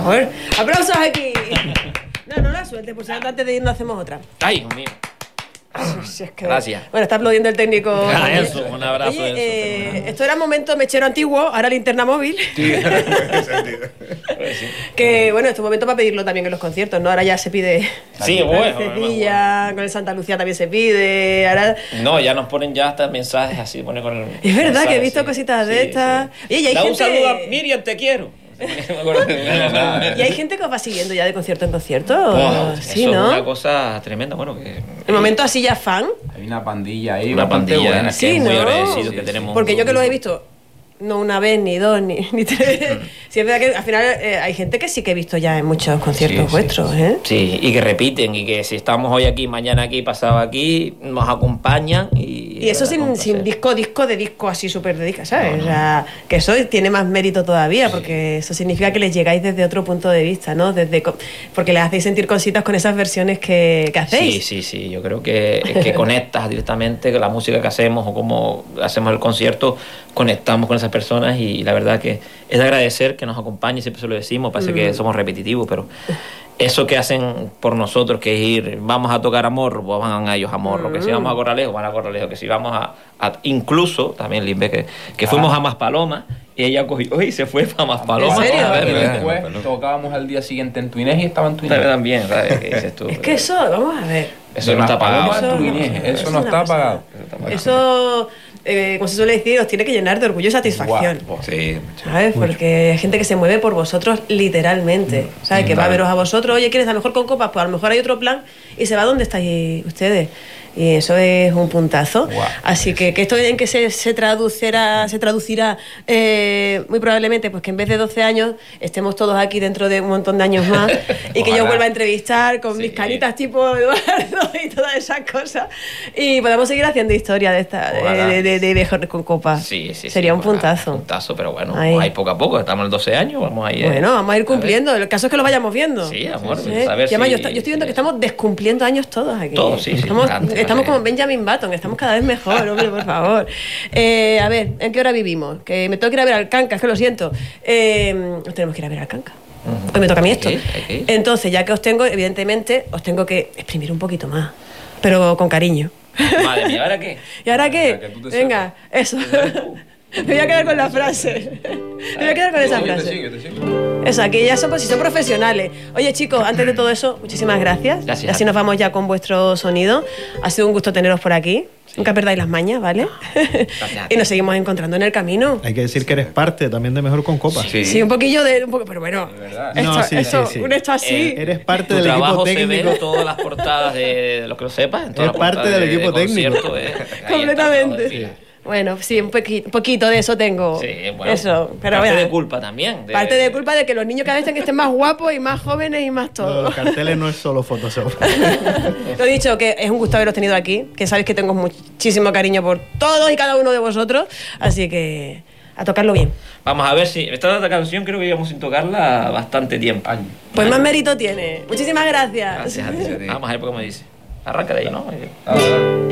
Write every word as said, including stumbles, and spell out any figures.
favor. ¡Aplausos aquí! No, no la suelte, por si antes de irnos hacemos otra. ¡Ay, Dios mío! Si es que... Gracias. Bueno, está aplaudiendo el técnico. Ah, eso, un abrazo. Oye, Enzo, eh, esto era momento mechero antiguo, ahora linterna móvil. Sí, Que bueno, este momento para pedirlo también en los conciertos, ¿no? Ahora ya se pide. Sí, con bueno. el Cecilla, con el Santa Lucía también se pide. Ahora... No, ya nos ponen ya hasta mensajes así, pone con el. Es verdad mensaje, que he visto sí. cositas de Sí, estas. sí. Oye, y hay Da un gente... saludo a Miriam, te quiero. Me acuerdo de- Y hay gente que os va siguiendo ya de concierto en concierto. Wow, Sí, eso ¿no? es una cosa tremenda. Bueno, que. De momento así ya fan. Hay una pandilla ahí. Una bastante pandilla buena. que Sí, es muy ¿no? agradecido Sí, que sí. tenemos. Porque yo que los he visto, no una vez, ni dos, ni, ni tres. Sí, es verdad que al final eh, hay gente que sí que he visto ya en muchos conciertos Sí, sí, vuestros, sí, sí. ¿eh? Sí, y que repiten, y que si estamos hoy aquí, mañana aquí, pasado aquí, nos acompañan. Y, Y eso es sin, un sin placer. disco, disco de disco así súper dedica, ¿sabes? O sea, que eso tiene más mérito todavía, porque eso significa que les llegáis desde otro punto de vista, ¿no? Desde co- porque les hacéis sentir cositas con esas versiones que, que Sí, hacéis. sí, sí, yo creo que, que conectas directamente con la música que hacemos o como hacemos el concierto, conectamos con esas personas y la verdad que es de agradecer que nos acompañen, siempre se lo decimos, parece Mm. que somos repetitivos, pero eso que hacen por nosotros, que es ir, vamos a tocar a Morro, pues van a ellos a Morro, que si vamos a Corralejo, van a Corralejo, que si vamos a, a- incluso, también Limbe, que, que fuimos a Maspalomas y ella cogió y se fue para Maspalomas. ¿En serio? a Y verlo. después tocábamos al día siguiente en Tuinés y estaba en Tuinés. También, ¿sabes? ¿Qué dices tú? Es que eso, vamos a ver. Eso De no está Maspalomas pagado. a Tuinés, Eso- eso eso no es está una pasada. pagado. Eso, eh, como se suele decir, os tiene que llenar de orgullo y satisfacción. Guau, sí, ¿Sabes? Porque hay gente que se mueve por vosotros literalmente. ¿Sabes? Que va a veros a vosotros, oye, ¿quieres a lo mejor con copas? Pues a lo mejor hay otro plan y se va donde estáis ustedes. Y eso es un puntazo. Guau, Así que, que esto en que se, se traducirá, se traducirá eh, muy probablemente, pues que en vez de doce años estemos todos aquí dentro de un montón de años más y que yo Ojalá. vuelva a entrevistar con Sí. mis caritas tipo Eduardo y todas esas cosas y podamos seguir haciendo historia de esta de, Ojalá. de, de, de viejos con copas. Sí, sí, Sería sí, un bueno, puntazo. Un puntazo, pero bueno, Ahí. ahí poco a poco, estamos en doce años, vamos a ir. Bueno, vamos a ir cumpliendo. ver. El caso es que lo vayamos viendo. Sí, amor, Sí. pues, a ver Y además, si- yo, esta- yo estoy viendo si que eso. estamos descumpliendo años todos aquí. Todos, sí, sí, Estamos, bastante, estamos bastante. como Benjamin Button, estamos cada vez mejor, hombre, por favor. Eh, a ver, ¿en qué hora vivimos? Que me tengo que ir a ver al Canca, es que lo siento. Eh, nos tenemos que ir a ver al Canca. Hoy me toca a mí esto. Hay que ir, hay que ir. Entonces, ya que os tengo, evidentemente, os tengo que exprimir un poquito más, pero con cariño. Madre mía, ¿ahora qué? ¿Y ahora Ya qué? que tú te Venga, eso. Me voy a quedar con la frase. Me voy a quedar con esa Yo te frase. sigo, yo te sigo. Eso, aquí ya son, si son profesionales. Oye, chicos, antes de todo eso, muchísimas gracias. Gracias Y así a ti. nos vamos ya con vuestro sonido. Ha sido un gusto teneros por aquí. Nunca perdáis las mañas, ¿vale? Gracias a ti. Y nos seguimos encontrando en el camino. Hay que decir que eres parte también de Mejor con Copas. Sí. Sí, un poquillo de... Un poco, pero bueno, De verdad. esto, No, sí, esto, sí, sí. un esto así... Eh, Eres parte Tu del equipo trabajo se ve técnico. en todas las portadas de, de lo que lo sepas. En todas Es las parte portadas del de- equipo de técnico. concierto, eh. Ahí está, completamente. sí. Bueno, sí, un poquito, poquito de eso tengo. Sí, bueno, eso, pero parte bueno, de culpa también. parte de culpa de que los niños cada vez estén más guapos y más jóvenes y más Lo de todo. los carteles no es solo Photoshop. Lo dicho, que es un gusto haberos tenido aquí, que sabéis que tengo muchísimo cariño por todos y cada uno de vosotros, así que a tocarlo bien. Vamos a ver si... Esta otra canción creo que llevamos sin tocarla bastante tiempo. Año. Pues más mérito tiene. Muchísimas gracias. Gracias a ti. Vamos a ver cómo dice. Arranca de ahí, ¿no? Ah,